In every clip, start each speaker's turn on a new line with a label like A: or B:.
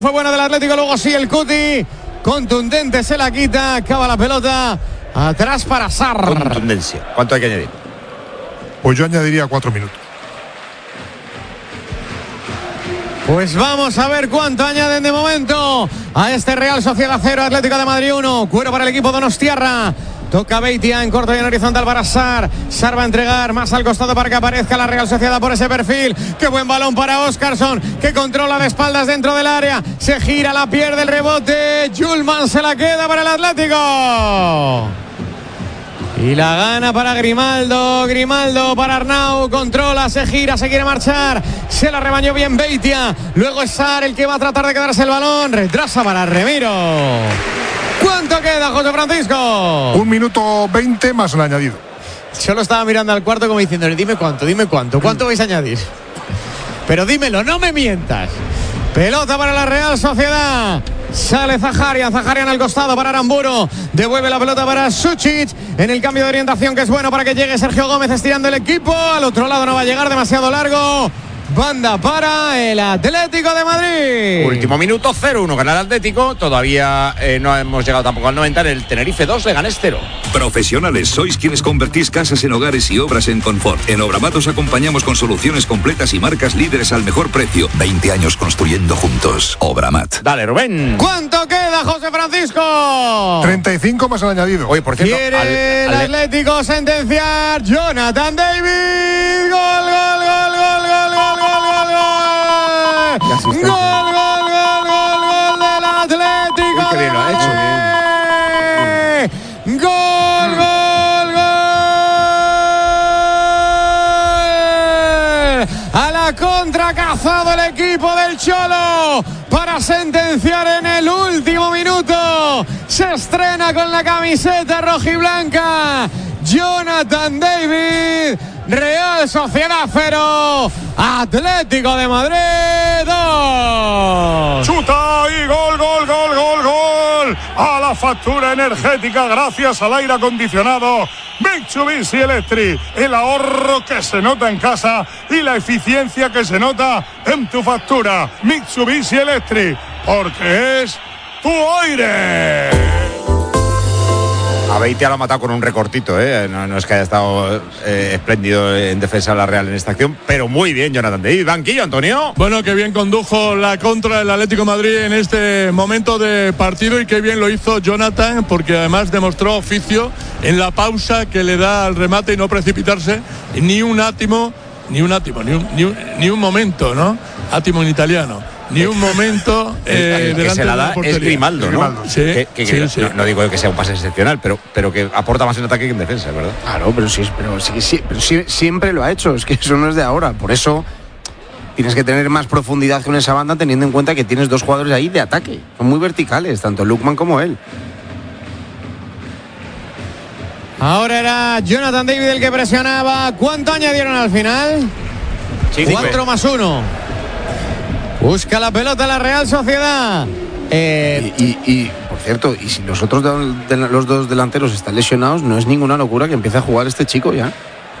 A: Fue bueno del Atlético, luego sí el Cuti. Contundente, se la quita, acaba la pelota. Atrás para Sarr.
B: Contundencia. ¿Cuánto hay que añadir?
C: Pues yo añadiría 4 minutos.
A: Pues vamos a ver cuánto añaden de momento a este Real Sociedad 0, Atlético de Madrid 1. Cuero para el equipo donostiarra. Toca Beitia en corto y en horizontal para Sarr. Sarr va a entregar más al costado para que aparezca la Real Sociedad por ese perfil. Qué buen balón para Óscarsson, que controla de espaldas dentro del área. Se gira, la pierde, el rebote. Julman se la queda para el Atlético. Y la gana para Grimaldo. Grimaldo para Arnau. Controla, se gira, se quiere marchar. Se la rebañó bien Beitia. Luego es Sarr el que va a tratar de quedarse el balón. Retrasa para Remiro. ¿Cuánto queda, José Francisco?
C: 1 minuto 20 más el añadido.
A: Solo estaba mirando al cuarto como diciéndole, dime cuánto. ¿Cuánto vais a añadir? Pero dímelo, no me mientas. Pelota para la Real Sociedad. Sale Zaharian al costado para Aramburu. Devuelve la pelota para Sučić. En el cambio de orientación, que es bueno para que llegue Sergio Gómez estirando el equipo. Al otro lado no va a llegar, demasiado largo. Banda para el Atlético de Madrid.
B: Último minuto, 0-1 gana el Atlético. Todavía no hemos llegado tampoco al 90. En el Tenerife 2, Leganés 0.
D: Profesionales, sois quienes convertís casas en hogares y obras en confort. En Obramat os acompañamos con soluciones completas y marcas líderes al mejor precio. 20 años construyendo juntos. Obramat.
B: Dale, Rubén.
A: ¿Cuánto queda, José Francisco?
C: 35 más el añadido.
B: Oye, por cierto,
A: quiere el Atlético sentenciar. Jonathan David. Gol. Gol del Atlético.
B: Qué bien lo ha hecho.
A: Gol. A la contra, cazado el equipo del Cholo para sentenciar en el último minuto. Se estrena con la camiseta rojiblanca Jonathan David. Real Sociedad 0, Atlético de Madrid 2.
E: Chuta y gol. A la factura energética gracias al aire acondicionado Mitsubishi Electric. El ahorro que se nota en casa y la eficiencia que se nota en tu factura. Mitsubishi Electric, porque es tu aire.
B: A Beitia lo ha matado con un recortito, no es que haya estado espléndido en defensa de la Real en esta acción, pero muy bien Jonathan David. Banquillo, Antonio.
F: Bueno, que bien condujo la contra del Atlético de Madrid en este momento de partido y qué bien lo hizo Jonathan, porque además demostró oficio en la pausa que le da al remate y no precipitarse ni un momento, ¿no? Átimo en italiano. Ni un momento
B: que se la da es Grimaldo, ¿no?
F: Sí, sí.
B: No digo que sea un pase excepcional, pero que aporta más en ataque que en defensa, ¿verdad?
G: Claro, pero siempre lo ha hecho. Es que eso no es de ahora. Por eso tienes que tener más profundidad con esa banda, teniendo en cuenta que tienes dos jugadores ahí de ataque. Son muy verticales, tanto Lukman como él.
A: Ahora era Jonathan David el que presionaba. ¿Cuánto añadieron al final? 4 más 1. Busca la pelota la Real Sociedad.
G: Y por cierto, y si los otros los dos delanteros están lesionados, no es ninguna locura que empiece a jugar este chico ya.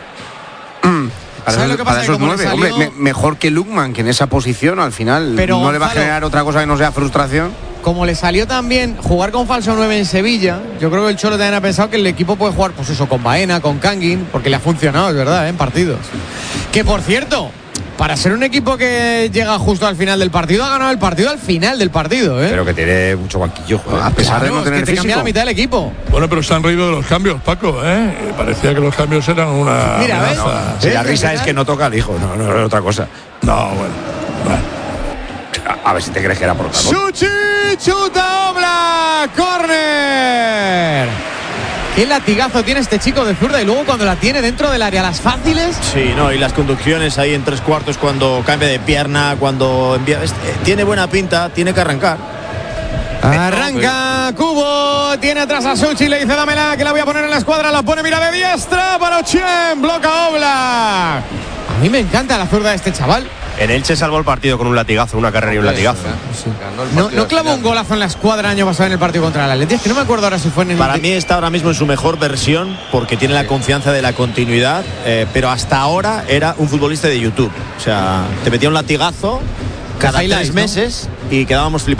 G: Para esos 9, hombre, mejor que Lukman, que en esa posición al final pero no le va a generar otra cosa que no sea frustración.
A: Como le salió también jugar con falso 9 en Sevilla, yo creo que el Cholo también ha pensado que el equipo puede jugar, pues eso, con Baena, con Kangin, porque le ha funcionado, es verdad, en partidos. Que por cierto, para ser un equipo que llega justo al final del partido, ha ganado el partido al final del partido,
B: Pero que tiene mucho banquillo,
G: a pesar de no tener
A: que te cambia la mitad del equipo.
F: Bueno, pero se han reído de los cambios, Paco, Parecía que los cambios eran una...
A: Mira, ¿ves?
B: Si la risa es que no toca al hijo, no es otra cosa.
F: No, bueno.
B: A ver si te crees que era por otra cosa.
A: Sučić, chuta Oblak, córner. Qué latigazo tiene este chico de zurda y luego cuando la tiene dentro del área, las fáciles.
H: Sí, no, y las conducciones ahí en 3/4 cuando cambia de pierna, cuando envía, tiene buena pinta, tiene que arrancar.
A: Arranca Kubo, tiene atrás a Sučić, le dice dámela que la voy a poner en la escuadra, la pone, mira de diestra para Ochen, bloca Oblak. A mí me encanta la zurda de este chaval.
H: En Elche salvó el partido con un latigazo, una carrera y un latigazo.
A: Sí. No clavó un golazo en la escuadra el año pasado en el partido contra el Atleti. Es que no me acuerdo ahora si fue en el...
H: Para mí está ahora mismo en su mejor versión porque tiene la confianza de la continuidad, pero hasta ahora era un futbolista de YouTube. O sea, te metía un latigazo cada 3 meses, y quedábamos flipando